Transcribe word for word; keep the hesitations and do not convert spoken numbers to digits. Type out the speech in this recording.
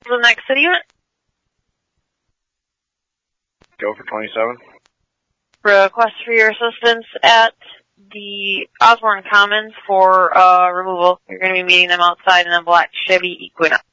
the next city unit. Go for twenty-seven. Request for your assistance at the Osborne Commons for uh, removal. You're going to be meeting them outside in a black Chevy Equinox.